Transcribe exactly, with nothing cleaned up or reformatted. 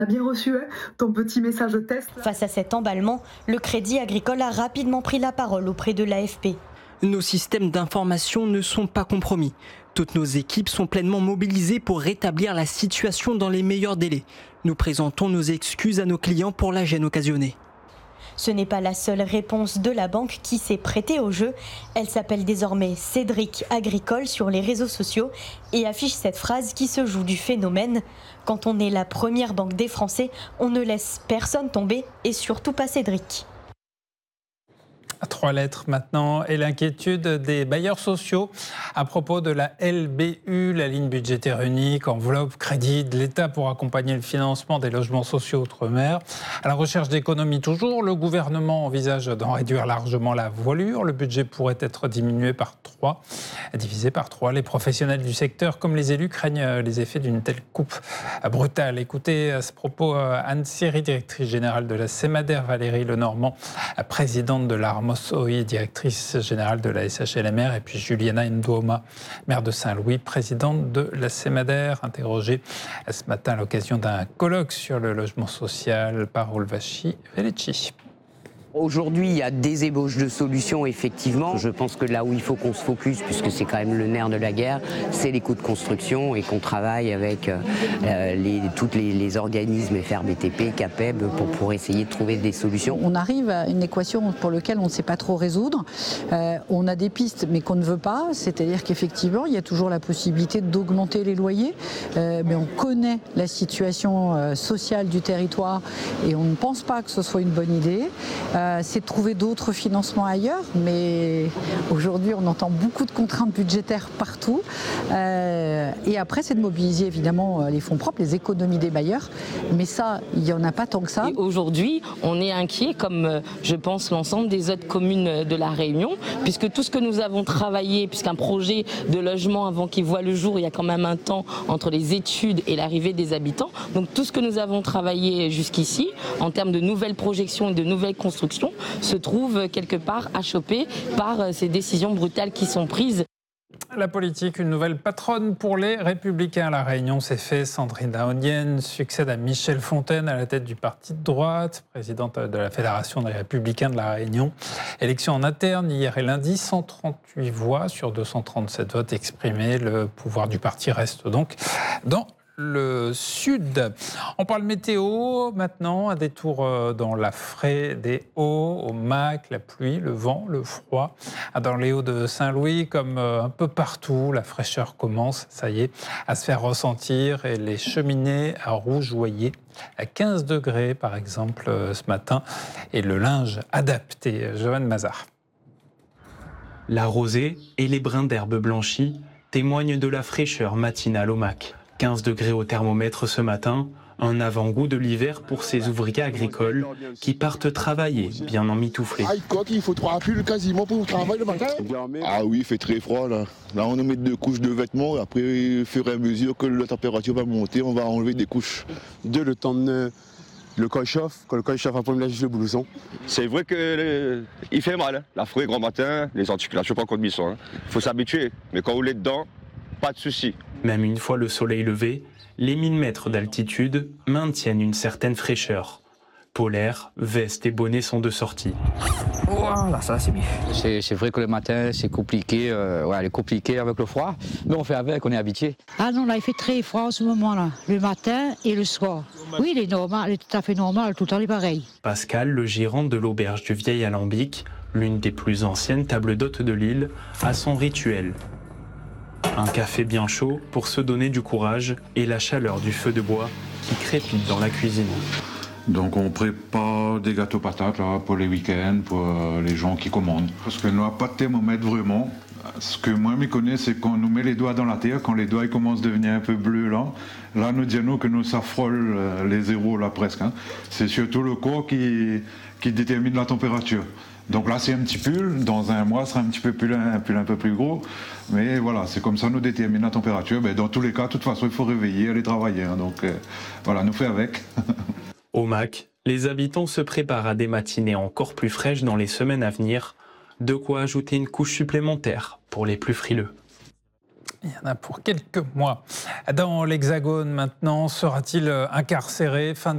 T'as bien reçu hein, ton petit message de test. Face à cet emballement, le Crédit Agricole a rapidement pris la parole auprès de l'A F P. Nos systèmes d'information ne sont pas compromis. Toutes nos équipes sont pleinement mobilisées pour rétablir la situation dans les meilleurs délais. Nous présentons nos excuses à nos clients pour la gêne occasionnée. Ce n'est pas la seule réponse de la banque qui s'est prêtée au jeu. Elle s'appelle désormais Cédric Agricole sur les réseaux sociaux et affiche cette phrase qui se joue du phénomène. Quand on est la première banque des Français, on ne laisse personne tomber et surtout pas Cédric. À trois lettres maintenant, et l'inquiétude des bailleurs sociaux à propos de la L B U, la ligne budgétaire unique, enveloppe crédit de l'État pour accompagner le financement des logements sociaux outre-mer. À la recherche d'économies toujours, le gouvernement envisage d'en réduire largement la voilure. Le budget pourrait être diminué par trois, divisé par trois. Les professionnels du secteur comme les élus craignent les effets d'une telle coupe brutale. Écoutez à ce propos Anne Siri, directrice générale de la CEMADER, Valérie Lenormand, présidente de l'Armos Oï, directrice générale de la S H L M R, et puis Juliana Ndouoma, maire de Saint-Louis, présidente de la CEMADER, interrogée ce matin à l'occasion d'un colloque sur le logement social par Ulvashi Veleci. Aujourd'hui, il y a des ébauches de solutions, effectivement. Je pense que là où il faut qu'on se focus, puisque c'est quand même le nerf de la guerre, c'est les coûts de construction et qu'on travaille avec euh, les, tous les, les organismes F R B T P, CAPEB, pour, pour essayer de trouver des solutions. On arrive à une équation pour laquelle on ne sait pas trop résoudre. Euh, on a des pistes, mais qu'on ne veut pas. C'est-à-dire qu'effectivement, il y a toujours la possibilité d'augmenter les loyers. Euh, mais on connaît la situation euh, sociale du territoire et on ne pense pas que ce soit une bonne idée. Euh, c'est de trouver d'autres financements ailleurs, mais aujourd'hui on entend beaucoup de contraintes budgétaires partout. Euh, et après c'est de mobiliser évidemment les fonds propres, les économies des bailleurs, mais ça, il n'y en a pas tant que ça. Et aujourd'hui, on est inquiet, comme je pense l'ensemble des autres communes de la Réunion, puisque tout ce que nous avons travaillé, puisqu'un projet de logement avant qu'il voit le jour, il y a quand même un temps entre les études et l'arrivée des habitants. Donc tout ce que nous avons travaillé jusqu'ici, en termes de nouvelles projections et de nouvelles constructions, se trouve quelque part achoppé par ces décisions brutales qui sont prises. La politique, une nouvelle patronne pour les Républicains à La Réunion, c'est fait. Sandrine Aonienne succède à Michel Fontaine à la tête du parti de droite, présidente de la Fédération des Républicains de La Réunion. Élection en interne hier et lundi, cent trente-huit voix sur deux cent trente-sept votes exprimés. Le pouvoir du parti reste donc dans le sud. On parle météo maintenant, un détour dans la Fraie des Hauts, au Mac, la pluie, le vent, le froid. Dans les Hauts de Saint-Louis, comme un peu partout, la fraîcheur commence, ça y est, à se faire ressentir et les cheminées à rougeoyer à quinze degrés par exemple ce matin et le linge adapté. Johan Mazar. La rosée et les brins d'herbe blanchis témoignent de la fraîcheur matinale au Mac. quinze degrés au thermomètre ce matin, un avant-goût de l'hiver pour ces ouvriers agricoles qui partent travailler bien emmitouflés. Il faut trois pulls quasiment pour travailler le matin. Ah oui, il fait très froid là. Là on nous met deux couches de vêtements, après au fur et à mesure que la température va monter, on va enlever des couches. De le temps de le col chauffe, quand le col chauffe après on lâche le blouson. C'est vrai qu'il fait mal, hein. La froid grand matin, les articulations pas contre Il hein. faut s'habituer, mais quand on est dedans, pas de souci. Même une fois le soleil levé, les mille mètres d'altitude maintiennent une certaine fraîcheur. Polaire, veste et bonnet sont de sortie. Voilà, ça c'est bien. C'est, c'est vrai que le matin c'est compliqué, euh, ouais, c'est compliqué avec le froid, mais on fait avec, on est habitué. Ah non, là il fait très froid en ce moment-là, le matin et le soir. Oui, il est normal, il est tout à fait normal, tout le temps il est pareil. Pascal, le gérant de l'auberge du Vieil Alambic, l'une des plus anciennes tables d'hôtes de l'île, a son rituel. Un café bien chaud pour se donner du courage et la chaleur du feu de bois qui crépite dans la cuisine. Donc on prépare des gâteaux patates là, pour les week-ends, pour les gens qui commandent. Parce qu'on n'a pas de thermomètre vraiment. Ce que moi je connais, c'est qu'on nous met les doigts dans la terre, quand les doigts ils commencent à devenir un peu bleus là, là nous disons que nous ça frôle les zéros là presque. Hein. C'est surtout le corps qui, qui détermine la température. Donc là c'est un petit pull, dans un mois ce sera un petit peu pull, un pull un peu plus gros, mais voilà, c'est comme ça nous détermine la température. Mais dans tous les cas, de toute façon il faut réveiller, aller travailler, hein. Donc euh, voilà, nous fait avec. Au Mac, les habitants se préparent à des matinées encore plus fraîches dans les semaines à venir, de quoi ajouter une couche supplémentaire pour les plus frileux. Il y en a pour quelques mois. Dans l'Hexagone maintenant, sera-t-il incarcéré ? Fin de